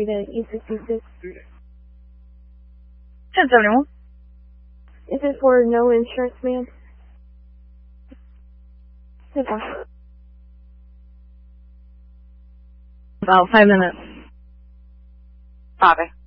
to E66. 1071. Is it for no insurance, ma'am? About 5 minutes. Copy.